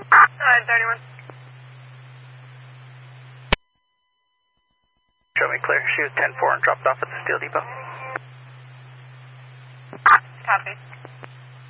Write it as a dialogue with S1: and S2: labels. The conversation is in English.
S1: 31.
S2: Show me clear. She was 10-4 and dropped off at the steel depot.
S1: Copy.